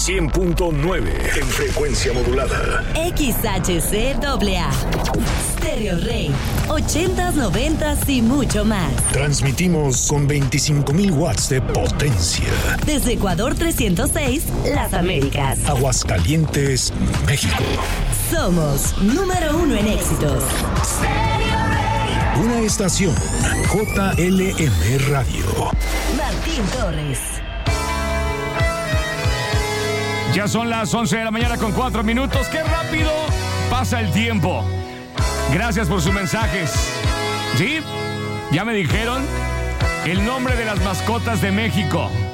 100.9 en frecuencia modulada. XHCAA. Stereo Rey. 80s, 90s y mucho más. Transmitimos con 25,000 watts de potencia. Desde Ecuador 306, Las Américas. Aguascalientes, México. Somos número 1 en éxitos. Una estación JLM Radio. Martín Torres. Ya son las 11 de la mañana con 4 minutos. ¡Qué rápido pasa el tiempo! Gracias por sus mensajes. ¿Sí? Ya me dijeron el nombre de las mascotas de México.